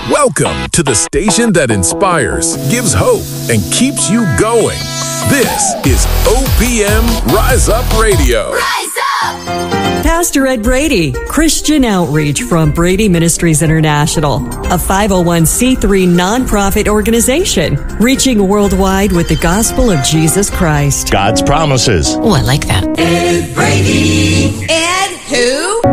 Welcome to the station that inspires, gives hope, and keeps you going. This is OPM Rise Up Radio. Rise up! Pastor Ed Brady, Christian Outreach from Brady Ministries International, a 501c3 nonprofit organization reaching worldwide with the gospel of Jesus Christ. God's promises. Oh, I like that. Ed Brady. Ed who?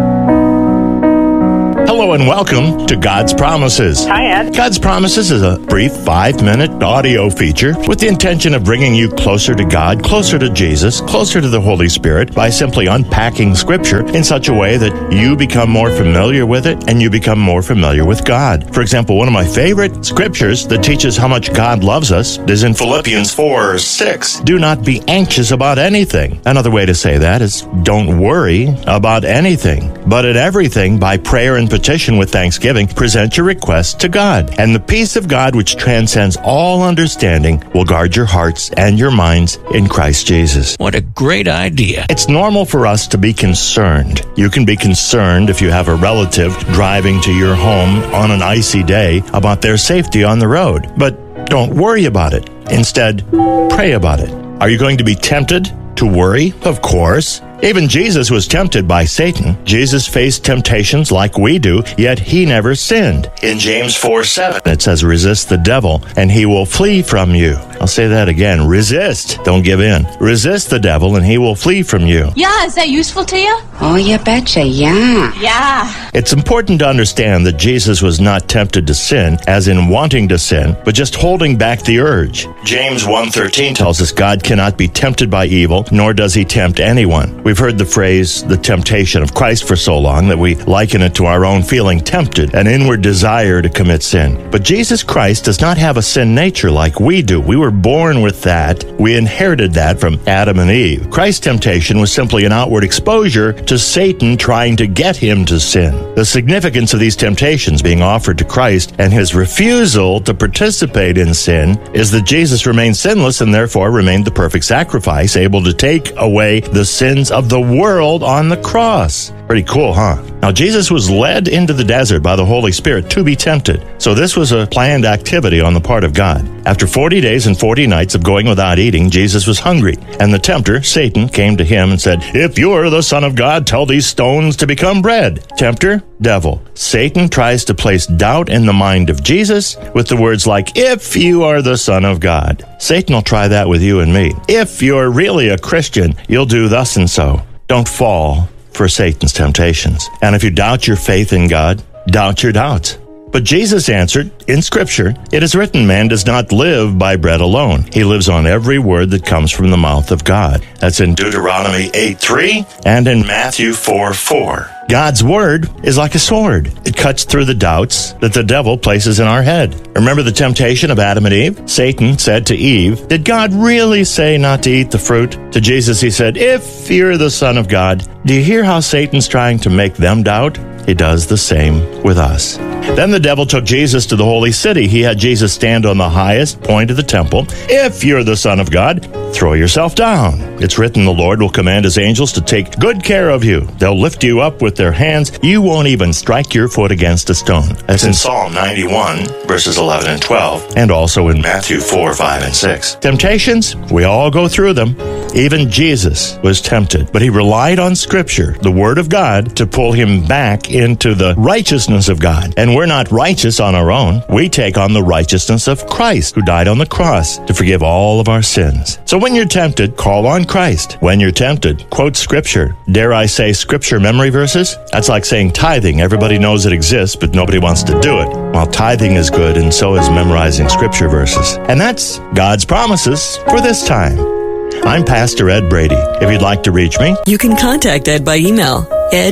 Hello and welcome to God's Promises. Hi, Ed. God's Promises is a brief 5-minute audio feature with the intention of bringing you closer to God, closer to Jesus, closer to the Holy Spirit by simply unpacking Scripture in such a way that you become more familiar with it and you become more familiar with God. For example, one of my favorite scriptures that teaches how much God loves us is in Philippians 4:6. Do not be anxious about anything. Another way to say that is don't worry about anything, but in everything by prayer and petition with thanksgiving, present your requests to God. And the peace of God, which transcends all understanding, will guard your hearts and your minds in Christ Jesus. What a great idea. It's normal for us to be concerned. You can be concerned if you have a relative driving to your home on an icy day about their safety on the road. But don't worry about it. Instead, pray about it. Are you going to be tempted to worry? Of course. Even Jesus was tempted by Satan. Jesus faced temptations like we do, yet he never sinned. In James 4:7, it says, resist the devil, and he will flee from you. I'll say that again. Resist. Don't give in. Resist the devil, and he will flee from you. Yeah, is that useful to you? Oh, you betcha, yeah. Yeah. It's important to understand that Jesus was not tempted to sin, as in wanting to sin, but just holding back the urge. James 1:13 tells us God cannot be tempted by evil, nor does he tempt anyone. We've heard the phrase, the temptation of Christ, for so long that we liken it to our own feeling tempted, an inward desire to commit sin. But Jesus Christ does not have a sin nature like we do. We were born with that. We inherited that from Adam and Eve. Christ's temptation was simply an outward exposure to Satan trying to get him to sin. The significance of these temptations being offered to Christ and his refusal to participate in sin is that Jesus remained sinless and therefore remained the perfect sacrifice, able to take away the sins of the world on the cross. Pretty cool, huh? Now, Jesus was led into the desert by the Holy Spirit to be tempted. So this was a planned activity on the part of God. After 40 days and 40 nights of going without eating, Jesus was hungry. And the tempter, Satan, came to him and said, if you're the Son of God, tell these stones to become bread. Tempter, devil. Satan tries to place doubt in the mind of Jesus with the words like, if you are the Son of God. Satan will try that with you and me. If you're really a Christian, you'll do thus and so. Don't fall for Satan's temptations. And if you doubt your faith in God, doubt your doubts. But Jesus answered, in Scripture, it is written, man does not live by bread alone. He lives on every word that comes from the mouth of God. That's in Deuteronomy 8:3 and in Matthew 4:4. God's word is like a sword. It cuts through the doubts that the devil places in our head. Remember the temptation of Adam and Eve? Satan said to Eve, did God really say not to eat the fruit? To Jesus he said, if you're the Son of God. Do you hear how Satan's trying to make them doubt? He does the same with us. Then the devil took Jesus to the holy city. He had Jesus stand on the highest point of the temple. If you're the Son of God, throw yourself down. It's written, the Lord will command his angels to take good care of you. They'll lift you up with their hands. You won't even strike your foot against a stone. That's in Psalm 91, verses 11 and 12, and also in Matthew 4, 5, and 6. Temptations, we all go through them. Even Jesus was tempted, but he relied on Scripture, the Word of God, to pull him back into the righteousness of God. And we're not righteous on our own. We take on the righteousness of Christ, who died on the cross to forgive all of our sins. So when you're tempted, call on Christ. When you're tempted, quote Scripture. Dare I say Scripture memory verses? That's like saying tithing. Everybody knows it exists, but nobody wants to do it. Well, tithing is good, and so is memorizing Scripture verses. And that's God's promises for this time. I'm Pastor Ed Brady. If you'd like to reach me, You can contact Ed by email,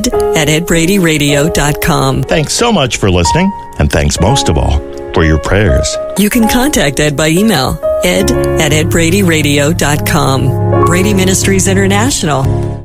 ed@edbradyradio.com. thanks so much for listening, and thanks most of all for your prayers. You can contact Ed by email, ed@edbradyradio.com. Brady Ministries International.